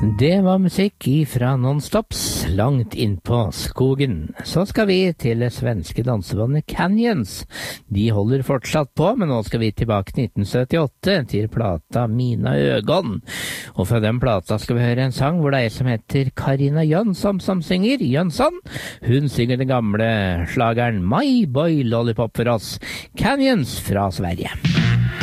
Det var musikk fra Nonstops, langt inn på skogen. Så skal vi til det svenske dansebandet Canyons. De holder fortsatt på, men nå skal vi tilbake til 1978, til plata Mina Ögon. Og fra den plata skal vi høre en sang hvor det er en som heter Carina Jönsson som synger. Jönsson, hun synger den gamle slageren My Boy Lollipop for oss. Canyons fra Sverige.